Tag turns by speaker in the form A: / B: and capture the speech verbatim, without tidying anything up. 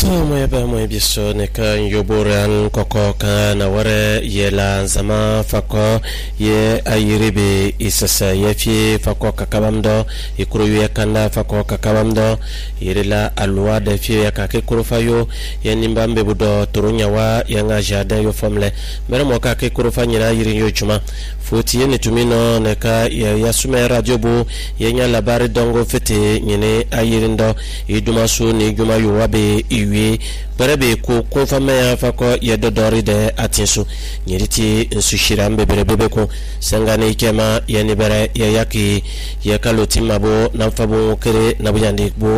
A: Moya ba moya biso ne kan yoboran koko kan na ware yela zama fako ye ayiribe isasa yefi fako kakabamdo ikuru ye kanda fako kakabamdo yirila alwa de fi ya kake kurufayo ye nimbambe budo turunya wa yanga jardin yo famle mere mo kake kurufanyira yiri yo chuma foti ye nitumino ne ka ya yasume radio bu ye nya labari dongo fete nyene ayirindo iduma su ni juma yo wabe iwi berebe ko konfame ya fako ye dodori de atinsu nyiriti nsushirambe berebe ko sangane ikema ye ni bere ye yaki ye kaloti mabo na fabo kere na buyandi bo